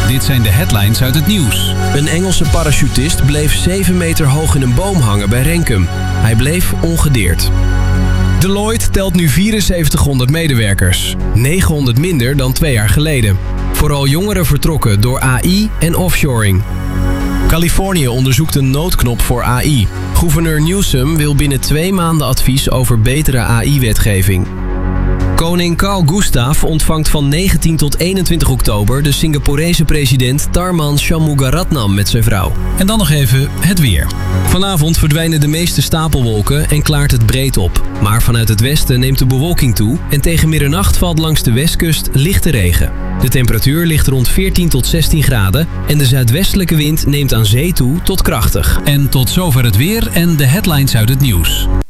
Dit zijn de headlines uit het nieuws. Een Engelse parachutist bleef 7 meter hoog in een boom hangen bij Renkum. Hij bleef ongedeerd. Deloitte telt nu 7400 medewerkers. 900 minder dan 2 jaar geleden. Vooral jongeren vertrokken door AI en offshoring. Californië onderzoekt een noodknop voor AI. Gouverneur Newsom wil binnen 2 maanden advies over betere AI-wetgeving. Koning Carl Gustaf ontvangt van 19 tot 21 oktober de Singaporese president Tharman Shanmugaratnam met zijn vrouw. En dan nog even het weer. Vanavond verdwijnen de meeste stapelwolken en klaart het breed op. Maar vanuit het westen neemt de bewolking toe en tegen middernacht valt langs de westkust lichte regen. De temperatuur ligt rond 14 tot 16 graden en de zuidwestelijke wind neemt aan zee toe tot krachtig. En tot zover het weer en de headlines uit het nieuws.